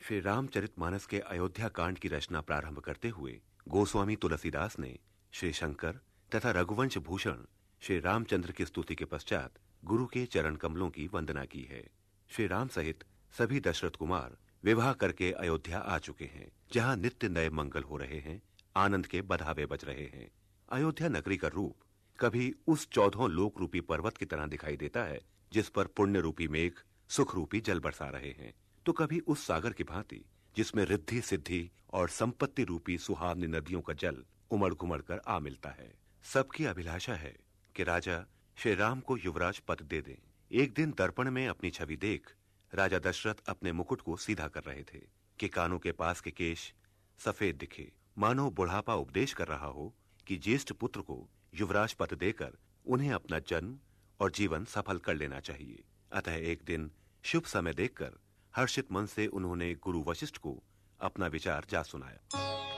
श्री रामचरितमानस के अयोध्या कांड की रचना प्रारंभ करते हुए गोस्वामी तुलसीदास ने श्री शंकर तथा रघुवंश भूषण श्री रामचंद्र की स्तुति के पश्चात गुरु के चरण कमलों की वंदना की है। श्री राम सहित सभी दशरथ कुमार विवाह करके अयोध्या आ चुके हैं, जहां नित्य नए मंगल हो रहे हैं, आनंद के बधावे बज रहे हैं। अयोध्या नगरी का रूप कभी उस 14 लोक रूपी पर्वत की तरह दिखाई देता है जिस पर पुण्य रूपी मेघ सुख रूपी जल बरसा रहे हैं, तो कभी उस सागर की भांति जिसमें रिद्धि सिद्धि और संपत्ति रूपी सुहावनी नदियों का जल उमड़ घुमड़ कर आ मिलता है। सबकी अभिलाषा है कि राजा श्री राम को युवराज पद दे दें। एक दिन दर्पण में अपनी छवि देख राजा दशरथ अपने मुकुट को सीधा कर रहे थे कि कानों के पास के केश सफेद दिखे, मानो बुढ़ापा उपदेश कर रहा हो कि ज्येष्ठ पुत्र को युवराज पद देकर उन्हें अपना जन्म और जीवन सफल कर लेना चाहिए। अतः एक दिन शुभ समय देखकर हर्षित मन से उन्होंने गुरु वशिष्ठ को अपना विचार जा सुनाया।